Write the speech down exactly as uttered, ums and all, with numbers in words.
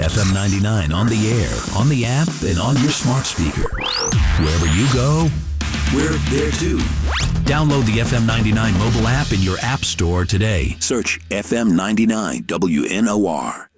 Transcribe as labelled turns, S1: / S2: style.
S1: F M ninety-nine on the air, on the app, and on your smart speaker. Wherever you go, we're there too. Download the F M ninety-nine mobile app in your app store today. Search F M ninety-nine W N O R.